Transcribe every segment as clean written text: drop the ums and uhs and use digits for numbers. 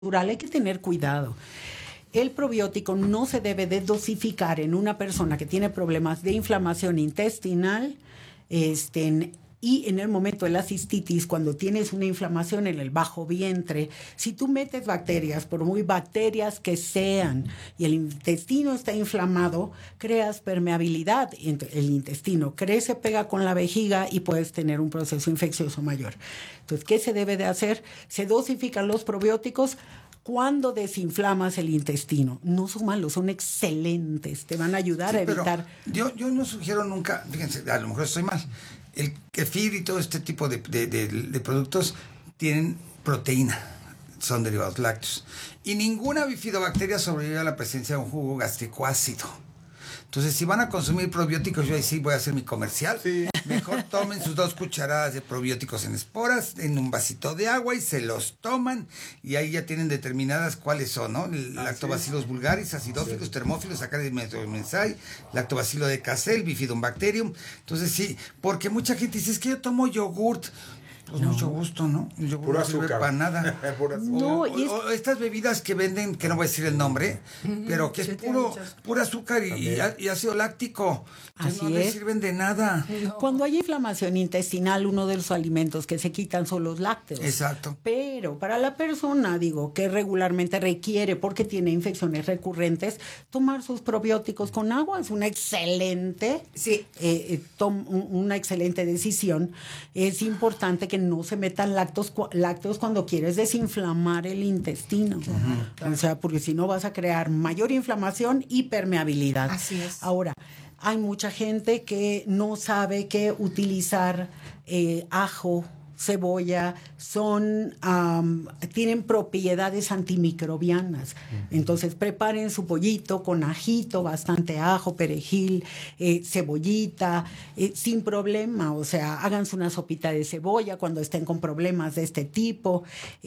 hay que tener cuidado. El probiótico no se debe de dosificar en una persona que tiene problemas de inflamación intestinal, y en el momento de la cistitis, cuando tienes una inflamación en el bajo vientre, si tú metes bacterias, por muy bacterias que sean, y el intestino está inflamado, creas permeabilidad. El intestino crece, pega con la vejiga y puedes tener un proceso infeccioso mayor. Entonces, ¿qué se debe de hacer? Se dosifican los probióticos cuando desinflamas el intestino. No son malos, son excelentes. Te van a ayudar a evitar... Yo no sugiero nunca, fíjense, a lo mejor estoy mal, el kefir y todo este tipo de productos tienen proteína, son derivados lácteos. Y ninguna bifidobacteria sobrevive a la presencia de un jugo gástrico ácido. Entonces, si van a consumir probióticos, yo ahí sí voy a hacer mi comercial. Sí. Mejor tomen sus 2 cucharadas de probióticos en esporas, en un vasito de agua, y se los toman. Y ahí ya tienen determinadas cuáles son, ¿no? Lactobacillus vulgaris, acidófilos, sí. Termófilos, Saccharomyces mensae, Lactobacillus decasseei, Bifidum bacterium. Entonces, sí, porque mucha gente dice, es que yo tomo yogurt. Pues no. Mucho gusto, ¿no? El yogur puro no sirve azúcar. Para nada. No, o estas bebidas que venden, que no voy a decir el nombre, pero que es puro azúcar y ácido láctico. Entonces no les sirven de nada. No. Cuando hay inflamación intestinal, uno de los alimentos que se quitan son los lácteos. Exacto. Pero para la persona, que regularmente requiere, porque tiene infecciones recurrentes, tomar sus probióticos con agua es una excelente, una excelente decisión. Es importante que no se metan lácteos cuando quieres desinflamar el intestino. Claro. O sea, porque si no vas a crear mayor inflamación y permeabilidad. Así es. Ahora, hay mucha gente que no sabe qué utilizar ajo, cebolla, tienen propiedades antimicrobianas. Entonces, preparen su pollito con ajito, bastante ajo, perejil, cebollita, sin problema. O sea, háganse una sopita de cebolla cuando estén con problemas de este tipo.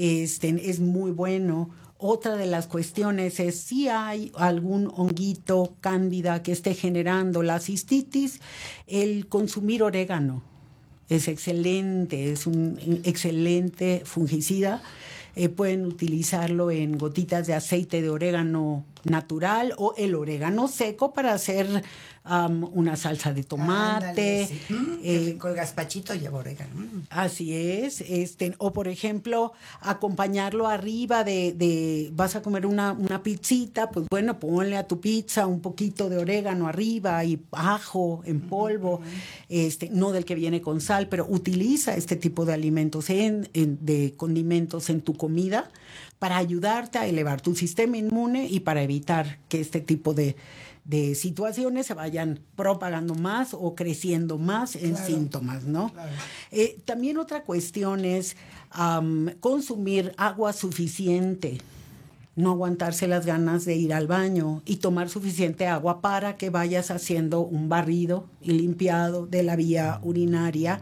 Es muy bueno. Otra de las cuestiones es si hay algún honguito, cándida que esté generando la cistitis, el consumir orégano. Es excelente, es un excelente fungicida. Pueden utilizarlo en gotitas de aceite de orégano natural o el orégano seco para hacer una salsa de tomate. Ándale, sí. Con el gazpachito lleva orégano. Así es. O por ejemplo, acompañarlo arriba vas a comer una pizzita, pues bueno, ponle a tu pizza un poquito de orégano arriba y ajo en polvo, no del que viene con sal, pero utiliza este tipo de alimentos, de condimentos en tu comida para ayudarte a elevar tu sistema inmune y para evitar que este tipo de situaciones se vayan propagando más o creciendo más en síntomas, ¿no? Claro. También otra cuestión es consumir agua suficiente, no aguantarse las ganas de ir al baño y tomar suficiente agua para que vayas haciendo un barrido y limpiado de la vía urinaria,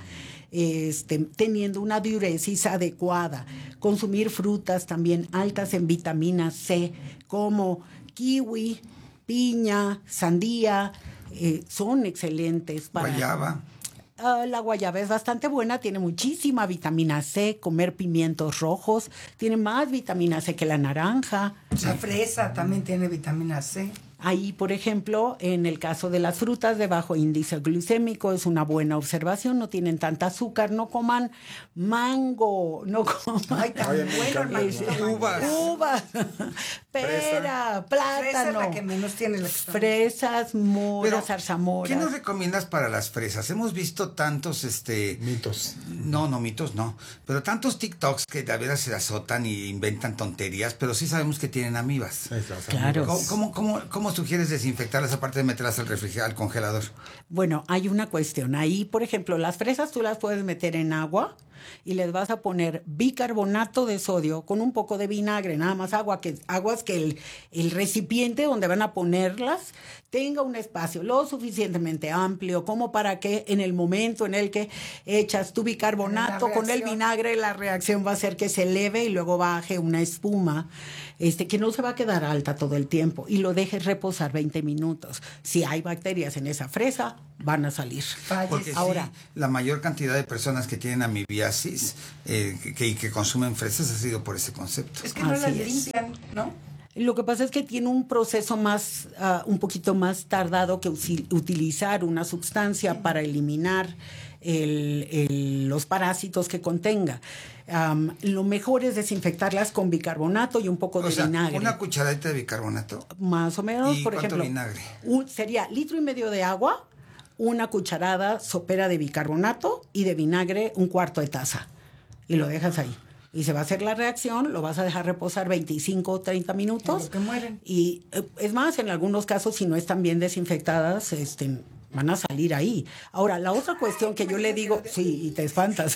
teniendo una diuresis adecuada. Consumir frutas también altas en vitamina C, como kiwi, piña, sandía, son excelentes para... Guayaba. La guayaba es bastante buena, tiene muchísima vitamina C. Comer pimientos rojos tiene más vitamina C que la naranja. La fresa también tiene vitamina C. Ahí, por ejemplo, en el caso de las frutas de bajo índice glucémico, es una buena observación, no tienen tanta azúcar, no coman mango, no coman... Ay, tan bueno el mango. Uvas, pera, plátano. Fresa es la que menos tiene la fresas, moras, zarzamoras. ¿Qué nos recomiendas para las fresas? Hemos visto tantos, mitos. No, mitos no. Pero tantos TikToks que de veras se azotan y inventan tonterías, pero sí sabemos que tienen amibas. Claro. ¿Cómo sugieres desinfectarlas aparte de meterlas al refrigerador, al congelador? Bueno, hay una cuestión. Ahí, por ejemplo, las fresas tú las puedes meter en agua y les vas a poner bicarbonato de sodio con un poco de vinagre, nada más aguas que el recipiente donde van a ponerlas tenga un espacio lo suficientemente amplio como para que en el momento en el que echas tu bicarbonato con el vinagre, la reacción va a ser que se eleve y luego baje una espuma, que no se va a quedar alta todo el tiempo, y lo dejes reposar 20 minutos. Si hay bacterias en esa fresa, van a salir. Porque ahora, sí, la mayor cantidad de personas que tienen amibiasis que consumen fresas ha sido por ese concepto. Es que no Así las es. limpian, ¿no? lo que pasa es que tiene un proceso más, un poquito más tardado que utilizar una sustancia para eliminar los parásitos que contenga. Lo mejor es desinfectarlas con bicarbonato y un poco de vinagre. Una cucharadita de bicarbonato. Más o menos, ¿Y por cuánto ejemplo. vinagre? Sería 1,5 litros de agua, una cucharada sopera de bicarbonato y de vinagre 1/4 de taza. Y lo dejas ahí. Y se va a hacer la reacción, lo vas a dejar reposar 25 o 30 minutos. Que mueren. Y es más, en algunos casos, si no están bien desinfectadas, van a salir ahí. Ahora, la otra cuestión que yo le digo, sí, y te espantas.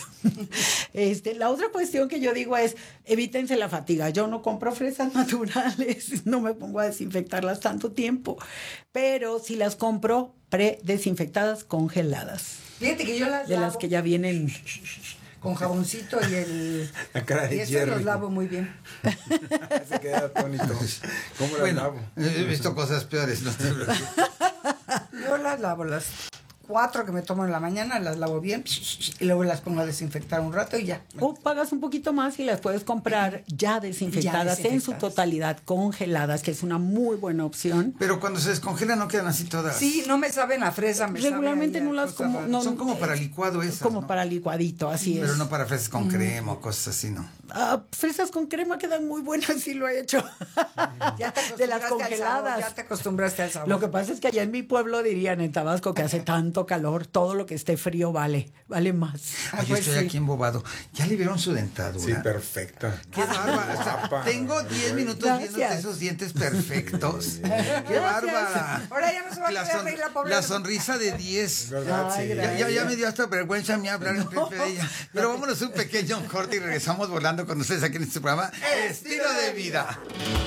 La otra cuestión que yo digo es, evítense la fatiga. Yo no compro fresas naturales, no me pongo a desinfectarlas tanto tiempo, pero si las compro predesinfectadas, congeladas. Fíjate que yo las De lavo las que ya vienen. con jaboncito y La cara de y eso Jerry. los lavo muy bien. Se queda atónito. ¿Cómo la Bueno, lavo? he visto cosas peores. No te preocupes. Yo las lavo, las 4 que me tomo en la mañana, las lavo bien y luego las pongo a desinfectar un rato y ya. O pagas un poquito más y las puedes comprar ya desinfectadas en su totalidad, congeladas, que es una muy buena opción. Pero cuando se descongelan no quedan así todas. Sí, no me saben a fresa, me Regularmente saben no las como, no, Son como para licuado esas, como ¿no? para licuadito, así Pero es. no para fresas con crema o cosas así, ¿no? Fresas con crema quedan muy buenas, sí lo he hecho. Ya te De las acostumbraste al congeladas. sabor, ya te acostumbraste al sabor. Lo que pasa es que allá en mi pueblo dirían en Tabasco que hace tanto calor, todo lo que esté frío vale más. Ay, yo pues estoy sí. aquí embobado. ¿Ya le vieron su dentadura? Sí, perfecta. Qué bárbara. O sea, Guapa. tengo 10 minutos Gracias. viéndote esos dientes perfectos. Qué bárbara. Ahora ya no se va a querer reír la pobre. La sonrisa de 10. ¿Verdad? Ay, Sí. gracias. Ya me dio hasta vergüenza a mí hablar en frente de ella. Pero vámonos un pequeño corte y regresamos volando con ustedes aquí en este programa Estilo de Vida.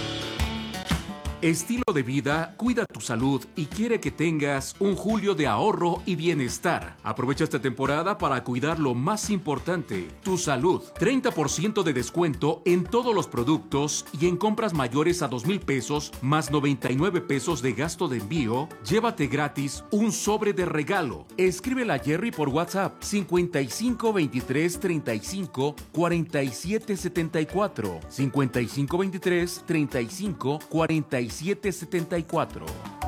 Estilo de Vida cuida tu salud y quiere que tengas un julio de ahorro y bienestar. Aprovecha esta temporada para cuidar lo más importante, tu salud. 30% de descuento en todos los productos y en compras mayores a 2,000 pesos más 99 pesos de gasto de envío. Llévate gratis un sobre de regalo. Escríbela a Jerry por WhatsApp 55 23 35 47 74 55 23 35 47 74.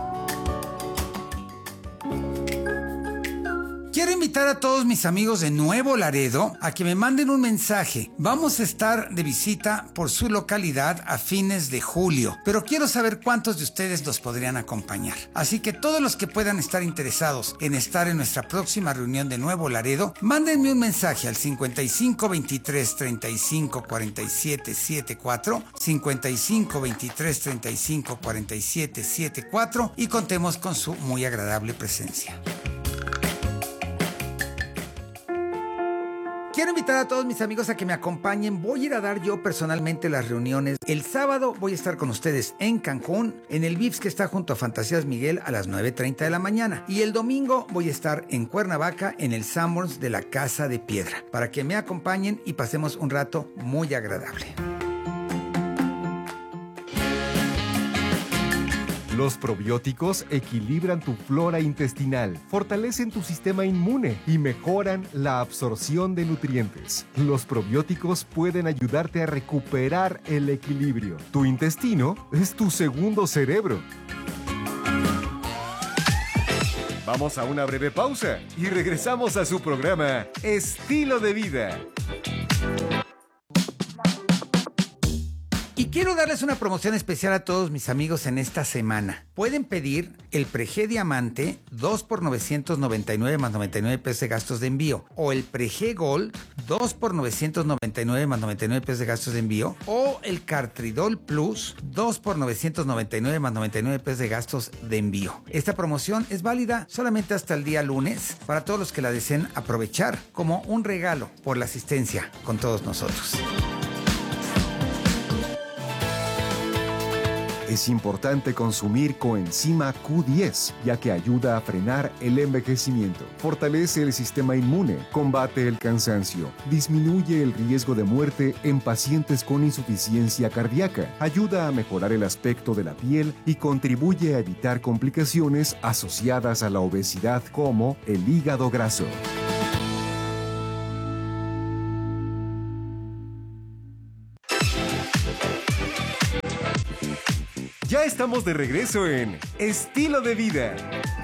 Quiero invitar a todos mis amigos de Nuevo Laredo a que me manden un mensaje. Vamos a estar de visita por su localidad a fines de julio, pero quiero saber cuántos de ustedes los podrían acompañar. Así que todos los que puedan estar interesados en estar en nuestra próxima reunión de Nuevo Laredo, mándenme un mensaje al 55 23 35 47 74, 55 23 35 47 74 y contemos con su muy agradable presencia. Quiero invitar a todos mis amigos a que me acompañen. Voy a ir a dar yo personalmente las reuniones. El sábado voy a estar con ustedes en Cancún, en el Vips que está junto a Fantasías Miguel a las 9:30 de la mañana. Y el domingo voy a estar en Cuernavaca, en el Sanborns de la Casa de Piedra, para que me acompañen y pasemos un rato muy agradable. Los probióticos equilibran tu flora intestinal, fortalecen tu sistema inmune y mejoran la absorción de nutrientes. Los probióticos pueden ayudarte a recuperar el equilibrio. Tu intestino es tu segundo cerebro. Vamos a una breve pausa y regresamos a su programa Estilo de Vida. Y quiero darles una promoción especial a todos mis amigos en esta semana. Pueden pedir el Prege Diamante 2 por 999 más 99 pesos de gastos de envío. O el Prege Gold 2 por 999 más 99 pesos de gastos de envío. O el Cartridol Plus 2 por 999 más 99 pesos de gastos de envío. Esta promoción es válida solamente hasta el día lunes para todos los que la deseen aprovechar como un regalo por la asistencia con todos nosotros. Es importante consumir coenzima Q10, ya que ayuda a frenar el envejecimiento, fortalece el sistema inmune, combate el cansancio, disminuye el riesgo de muerte en pacientes con insuficiencia cardíaca, ayuda a mejorar el aspecto de la piel y contribuye a evitar complicaciones asociadas a la obesidad como el hígado graso. Ya estamos de regreso en Estilo de Vida.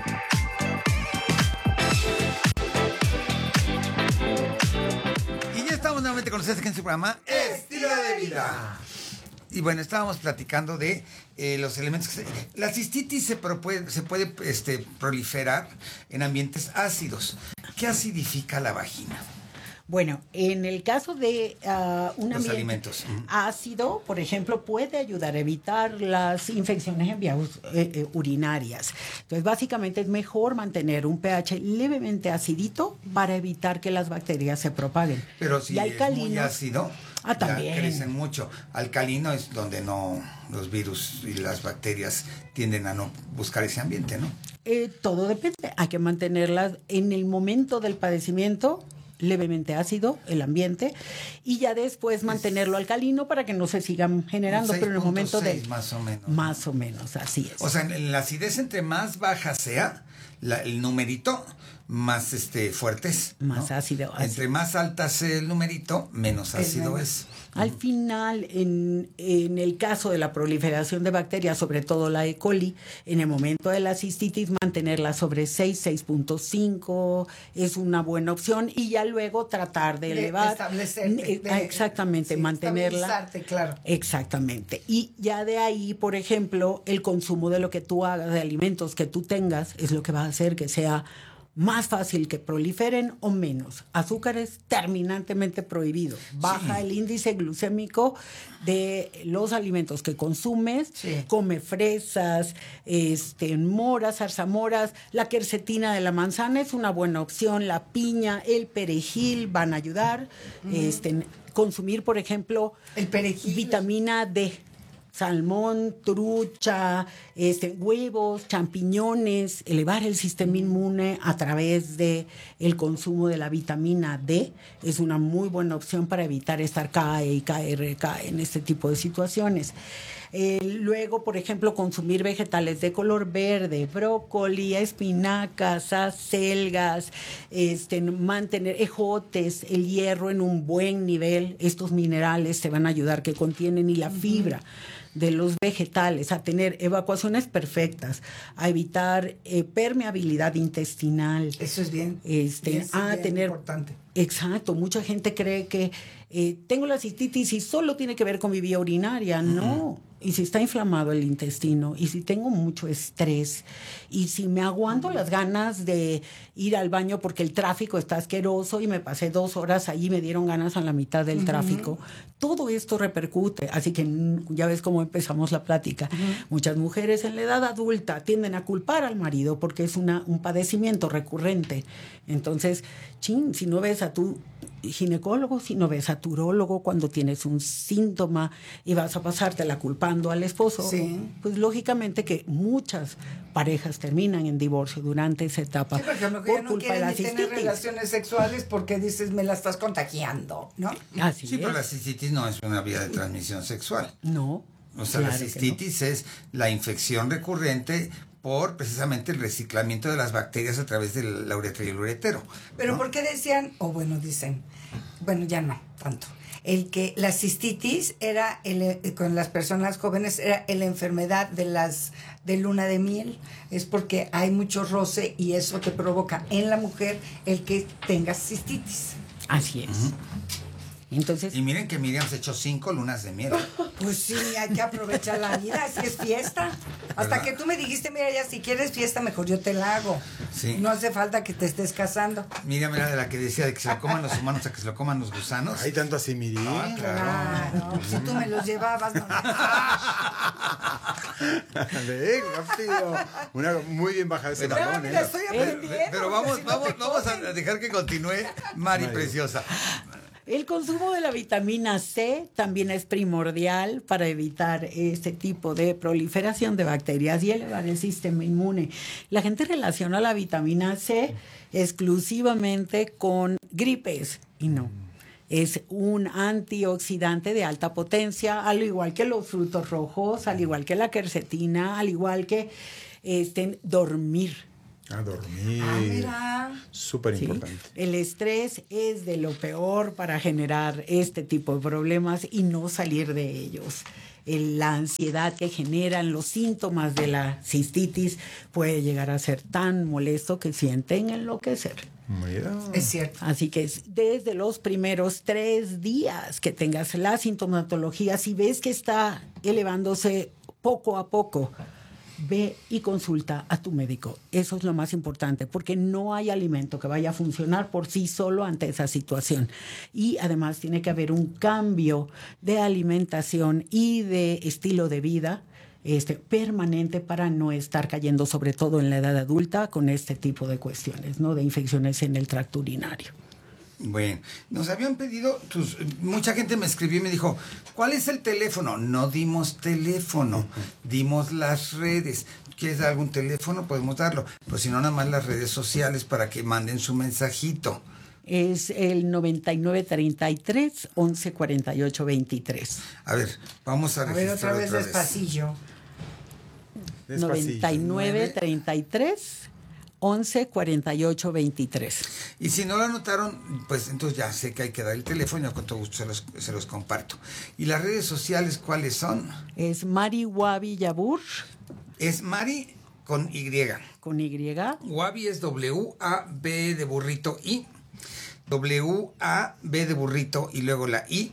Y ya estamos nuevamente con ustedes en su programa Estilo de Vida. Y bueno, estábamos platicando de los elementos la cistitis se puede proliferar en ambientes ácidos. ¿Qué acidifica la vagina? Bueno, en el caso de un Los ambiente alimentos. ácido, por ejemplo, puede ayudar a evitar las infecciones en vías urinarias. Entonces, básicamente es mejor mantener un pH levemente acidito para evitar que las bacterias se propaguen. Pero si es muy ácido, también ya crecen mucho. Alcalino es donde no los virus y las bacterias tienden a no buscar ese ambiente, ¿no? Todo depende. Hay que mantenerlas en el momento del padecimiento levemente ácido el ambiente y ya después mantenerlo alcalino para que no se sigan generando, pero en el momento de más o menos. Más o menos, así es. O sea, en la acidez entre más baja sea el numerito, más fuerte es, ¿no? Más ácido. Entre más alta sea el numerito, menos ácido es. Al final, en el caso de la proliferación de bacterias, sobre todo la E. coli, en el momento de la cistitis, mantenerla sobre 6.5 es una buena opción y ya luego tratar de elevar. Exactamente, sí, mantenerla. Claro. Exactamente. Y ya de ahí, por ejemplo, el consumo de lo que tú hagas, de alimentos que tú tengas, es lo que va a hacer que sea más fácil que proliferen o menos. Azúcares terminantemente prohibidos. Baja el índice glucémico de los alimentos que consumes. Sí. Come fresas, moras, zarzamoras. La quercetina de la manzana es una buena opción. La piña, el perejil van a ayudar. Consumir, por ejemplo, el perejil, vitamina D. Salmón, trucha, huevos, champiñones, elevar el sistema inmune a través de el consumo de la vitamina D es una muy buena opción para evitar estar cae en este tipo de situaciones. Luego, por ejemplo, consumir vegetales de color verde, brócoli, espinacas, acelgas, mantener ejotes, el hierro en un buen nivel. Estos minerales te van a ayudar que contienen y la fibra de los vegetales, a tener evacuaciones perfectas, a evitar permeabilidad intestinal. Eso es bien. Tener importante. Exacto, mucha gente cree que tengo la cistitis y solo tiene que ver con mi vía urinaria. No, y si está inflamado el intestino, y si tengo mucho estrés, y si me aguanto las ganas de ir al baño porque el tráfico está asqueroso y me pasé 2 horas allí, me dieron ganas a la mitad del tráfico, todo esto repercute. Así que ya ves cómo empezamos la plática. Muchas mujeres en la edad adulta tienden a culpar al marido porque es un padecimiento recurrente. Entonces, si no ves a tu ginecólogo, si no ves a tu urólogo cuando tienes un síntoma y vas a pasártela culpando al esposo, pues lógicamente que muchas parejas terminan en divorcio durante esa etapa. Sí, porque a lo mejor no quieren ni tener relaciones sexuales porque dices, me la estás contagiando, ¿no? Así es. Pero la cistitis no es una vía de transmisión sexual. No. O sea, la cistitis es la infección recurrente por precisamente el reciclamiento de las bacterias a través de la uretra y el uretero. Pero ¿no? ¿por qué decían, dicen, ya no tanto, el que la cistitis era, con las personas jóvenes, era la enfermedad de luna de miel? Es porque hay mucho roce y eso te provoca en la mujer el que tengas cistitis. Así es. Entonces, y miren que Miriam se echó 5 lunas de miel. Pues sí, hay que aprovechar la vida, así es fiesta. Hasta que tú me dijiste, mira, ya si quieres fiesta, mejor yo te la hago. Sí. No hace falta que te estés casando. Miriam era de la que decía de que se lo coman los humanos a que se lo coman los gusanos. Hay tanto así, Miriam. Claro, si tú me los llevabas, no. Rápido. Una muy bien bajada ese balón, mira, estoy aprendiendo. Pero vamos a dejar que continúe Mari Preciosa. El consumo de la vitamina C también es primordial para evitar este tipo de proliferación de bacterias y elevar el sistema inmune. La gente relaciona la vitamina C exclusivamente con gripes y no. Es un antioxidante de alta potencia, al igual que los frutos rojos, al igual que la quercetina, al igual que dormir. A dormir. Mira. Súper ¿Sí? importante. El estrés es de lo peor para generar este tipo de problemas y no salir de ellos. La ansiedad que generan los síntomas de la cistitis puede llegar a ser tan molesto que sienten enloquecer. Mira. Es cierto. Así que desde los primeros 3 días que tengas la sintomatología, si ves que está elevándose poco a poco, ve y consulta a tu médico. Eso es lo más importante, porque no hay alimento que vaya a funcionar por sí solo ante esa situación. Y además tiene que haber un cambio de alimentación y de estilo de vida permanente para no estar cayendo, sobre todo en la edad adulta, con este tipo de cuestiones, ¿no? De infecciones en el tracto urinario. Bueno, nos habían pedido, mucha gente me escribió y me dijo, ¿cuál es el teléfono? No dimos teléfono, dimos las redes. ¿Quieres dar algún teléfono? Podemos darlo. Pues si no, nada más las redes sociales para que manden su mensajito. Es el 9933 1148 23. A ver, vamos a A ver, registrar otra vez despacillo. 9933 1148 23. Y si no lo anotaron, pues entonces ya sé que hay que dar el teléfono y con todo gusto se los comparto. ¿Y las redes sociales cuáles son? Es Mari Wabi Yabur, Es Mari con Y. con Y. Wabi es W-A-B de burrito I. W-A-B de burrito y luego la I.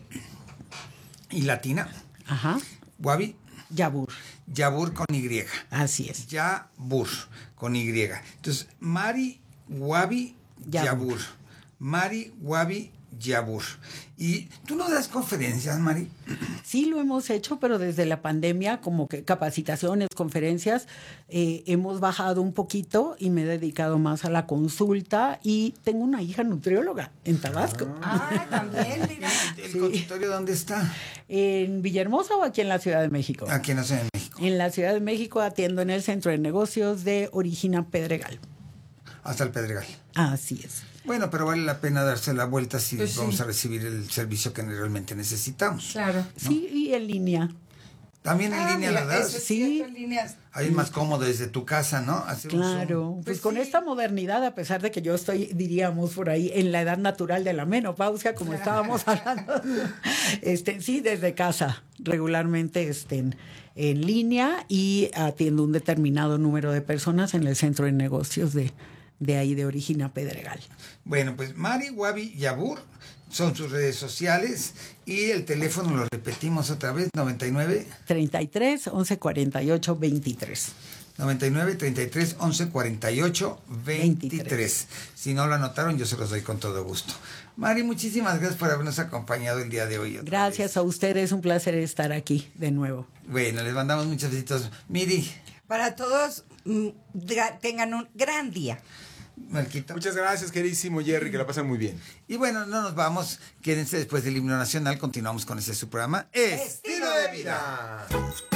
Y latina. Ajá. Wabi Yabur. Yabur con Y. Así es. Yabur con Y. Entonces, Mari Wabi Yabur. Mari Wabi Yabur. ¿Y tú no das conferencias, Mari? Sí, lo hemos hecho, pero desde la pandemia, como que capacitaciones, conferencias, hemos bajado un poquito y me he dedicado más a la consulta y tengo una hija nutrióloga en Tabasco. Ah, también, mira. ¿El consultorio dónde está? ¿En Villahermosa o aquí en la Ciudad de México? Aquí en la Ciudad de México. En la Ciudad de México atiendo en el Centro de Negocios de Origina Pedregal. Hasta el Pedregal. Así es. Bueno, pero vale la pena darse la vuelta si Pues sí. vamos a recibir el servicio que realmente necesitamos. Claro. Sí, y en línea. También en línea mira, la das. eso es Sí. cierto, en líneas. Ahí es más cómodo desde tu casa, ¿no? Hacer un Claro, Zoom. pues Pues con sí. esta modernidad, a pesar de que yo estoy, diríamos por ahí, en la edad natural de la menopausia, como estábamos hablando, sí, desde casa, regularmente en línea y atiendo un determinado número de personas en el centro de negocios de ahí de Origina Pedregal. Bueno, pues Mari Wabi Yabur son sus redes sociales y el teléfono lo repetimos otra vez, 99 33 11 48 23. 99 33 11 48 23. Si no lo anotaron, yo se los doy con todo gusto. Mari, muchísimas gracias por habernos acompañado el día de hoy. otra Gracias vez. a ustedes, un placer estar aquí de nuevo. Bueno, les mandamos muchos besitos. Miri, Para todos, tengan un gran día. Marquito. Muchas gracias, queridísimo Jerry, que la pasen muy bien. Y bueno, no nos vamos. Quédense después del himno nacional. Continuamos con su programa Estilo de Vida.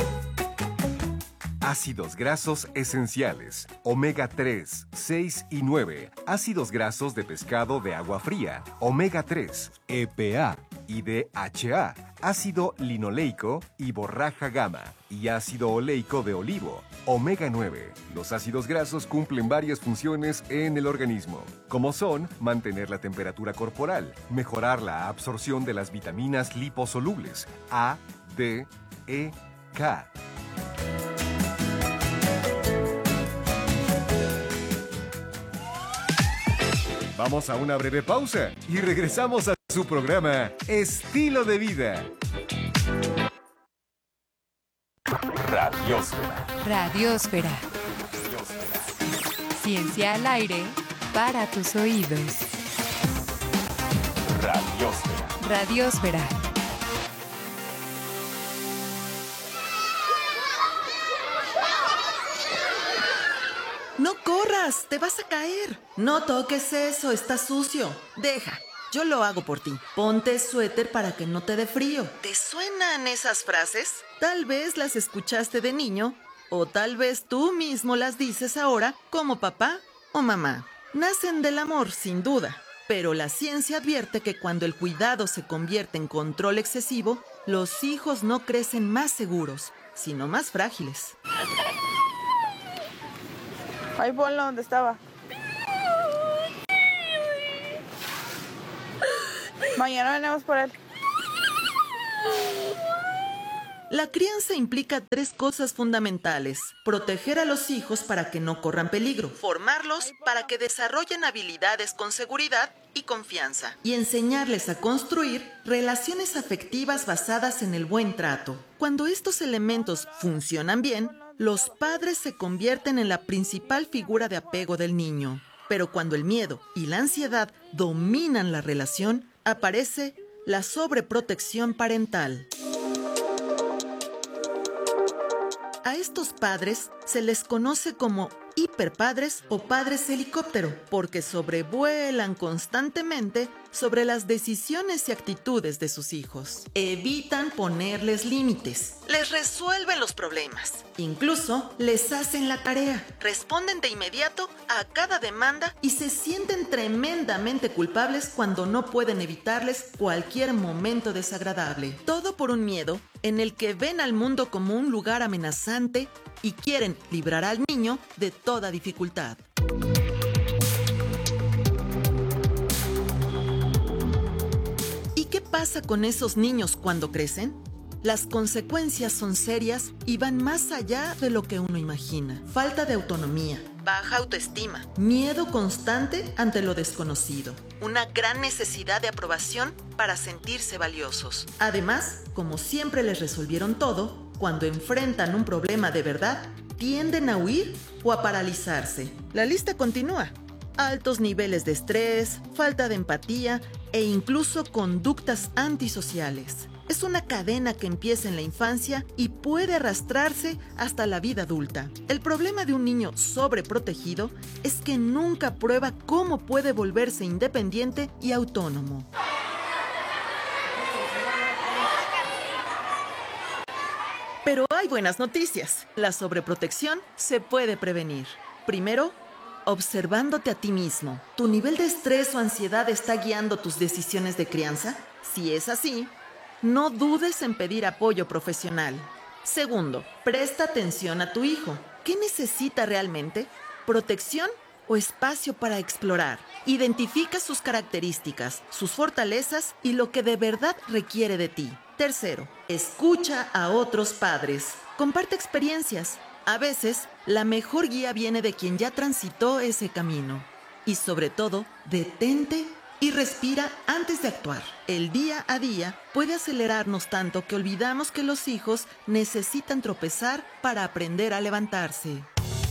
Ácidos grasos esenciales, omega 3, 6 y 9, ácidos grasos de pescado de agua fría, omega 3, EPA y DHA, ácido linoleico y borraja gamma y ácido oleico de olivo, omega 9. Los ácidos grasos cumplen varias funciones en el organismo, como son mantener la temperatura corporal, mejorar la absorción de las vitaminas liposolubles A, D, E, K. Vamos a una breve pausa y regresamos a su programa Estilo de Vida. Radiósfera. Radiósfera. Ciencia al aire para tus oídos. Radiósfera. Radiósfera. No corras, te vas a caer. No toques eso, está sucio. Deja. Yo lo hago por ti. Ponte suéter para que no te dé frío. ¿Te suenan esas frases? Tal vez las escuchaste de niño, o tal vez tú mismo las dices ahora como papá o mamá. Nacen del amor, sin duda, pero la ciencia advierte que cuando el cuidado se convierte en control excesivo, los hijos no crecen más seguros, sino más frágiles. Ahí ponlo donde estaba. Mañana venimos por él. La crianza implica 3 cosas fundamentales: proteger a los hijos para que no corran peligro, formarlos para que desarrollen habilidades con seguridad y confianza, y enseñarles a construir relaciones afectivas basadas en el buen trato. Cuando estos elementos funcionan bien, los padres se convierten en la principal figura de apego del niño. Pero cuando el miedo y la ansiedad dominan la relación, aparece la sobreprotección parental. A estos padres se les conoce como hiperpadres o padres helicóptero, porque sobrevuelan constantemente sobre las decisiones y actitudes de sus hijos. Evitan ponerles límites, les resuelven los problemas, incluso les hacen la tarea, responden de inmediato a cada demanda y se sienten tremendamente culpables cuando no pueden evitarles cualquier momento desagradable. Todo por un miedo en el que ven al mundo como un lugar amenazante y quieren librar al niño de toda dificultad. ¿Y qué pasa con esos niños cuando crecen? Las consecuencias son serias y van más allá de lo que uno imagina. Falta de autonomía, baja autoestima, miedo constante ante lo desconocido, una gran necesidad de aprobación para sentirse valiosos. Además, como siempre les resolvieron todo, cuando enfrentan un problema de verdad, tienden a huir o a paralizarse. La lista continúa. Altos niveles de estrés, falta de empatía e incluso conductas antisociales. Es una cadena que empieza en la infancia y puede arrastrarse hasta la vida adulta. El problema de un niño sobreprotegido es que nunca prueba cómo puede volverse independiente y autónomo. Pero hay buenas noticias. La sobreprotección se puede prevenir. Primero, observándote a ti mismo. ¿Tu nivel de estrés o ansiedad está guiando tus decisiones de crianza? Si es así, no dudes en pedir apoyo profesional. Segundo, presta atención a tu hijo. ¿Qué necesita realmente? ¿Protección o espacio para explorar? Identifica sus características, sus fortalezas y lo que de verdad requiere de ti. Tercero, escucha a otros padres. Comparte experiencias. A veces, la mejor guía viene de quien ya transitó ese camino. Y sobre todo, detente y respira antes de actuar. El día a día puede acelerarnos tanto que olvidamos que los hijos necesitan tropezar para aprender a levantarse.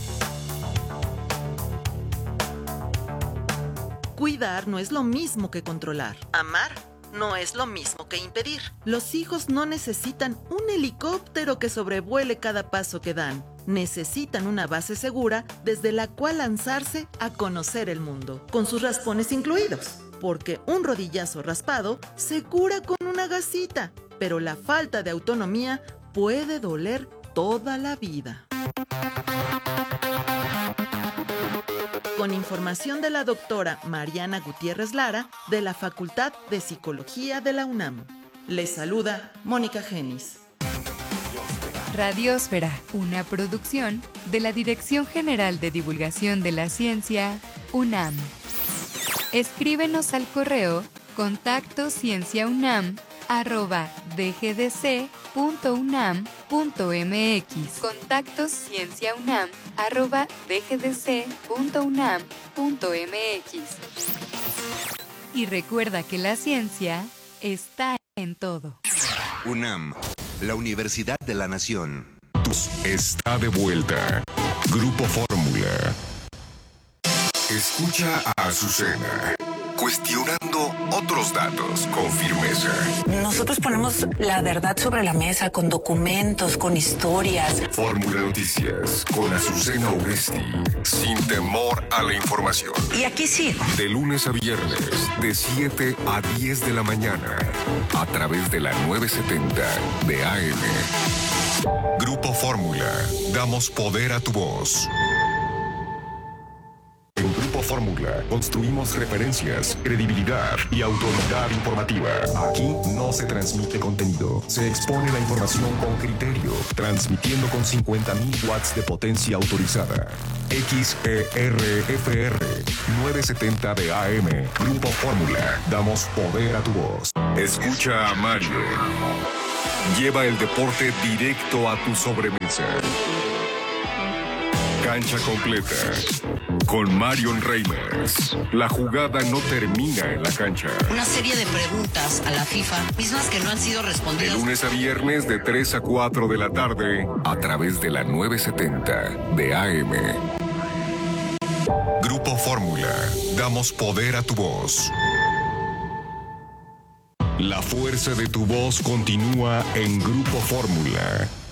Cuidar no es lo mismo que controlar. Amar no es lo mismo que impedir. Los hijos no necesitan un helicóptero que sobrevuele cada paso que dan. Necesitan una base segura desde la cual lanzarse a conocer el mundo, con sus raspones incluidos. Porque un rodillazo raspado se cura con una gasita, pero la falta de autonomía puede doler toda la vida. Con información de la doctora Mariana Gutiérrez Lara, de la Facultad de Psicología de la UNAM. Les saluda Mónica Genis. Radiósfera, una producción de la Dirección General de Divulgación de la Ciencia, UNAM. Escríbenos al correo contactocienciaunam@dgdc.unam.mx. contactocienciaunam@dgdc.unam.mx. Y recuerda que la ciencia está en todo. UNAM, la Universidad de la Nación. Está de vuelta. Grupo Fórmula. Escucha a Azucena. cuestionando otros datos con firmeza. Nosotros ponemos la verdad sobre la mesa con documentos, con historias. Fórmula Noticias con Azucena Uresti, sin temor a la información. Y aquí sí. De lunes a viernes, de 7 a 10 de la mañana, a través de la 970 de AM. Grupo Fórmula, damos poder a tu voz. En Grupo Fórmula construimos referencias, credibilidad y autoridad informativa. Aquí no se transmite contenido, se expone la información con criterio, transmitiendo con 50.000 watts de potencia autorizada. XERFR 970 de AM. Grupo Fórmula, damos poder a tu voz. Escucha a Mario. Lleva el deporte directo a tu sobremesa. Cancha completa con Marion Reimers. La jugada no termina en la cancha. Una serie de preguntas a la FIFA, mismas que no han sido respondidas. De lunes a viernes de 3 a 4 de la tarde a través de la 970 de AM. Grupo Fórmula, damos poder a tu voz. La fuerza de tu voz continúa en Grupo Fórmula.